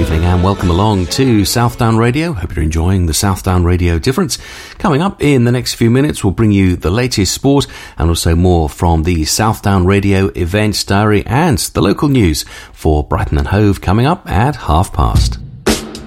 evening and welcome along to Southdown Radio. Hope you're enjoying the Southdown Radio Difference. Coming up in the next few minutes, we'll bring you the latest sport and also more from the Southdown Radio events diary and the local news for Brighton and Hove coming up at past.